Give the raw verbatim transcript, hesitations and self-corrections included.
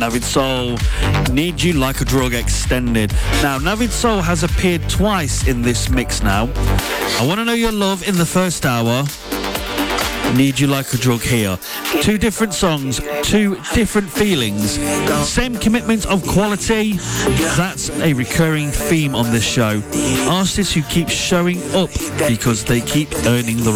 Navid Soul, Need You Like a Drug Extended. Now, Navid Soul has appeared twice in this mix now. I Want to Know Your Love in the first hour, Need You Like a Drug here. Two different songs, two different feelings, same commitment of quality. That's a recurring theme on this show. Artists who keep showing up because they keep earning the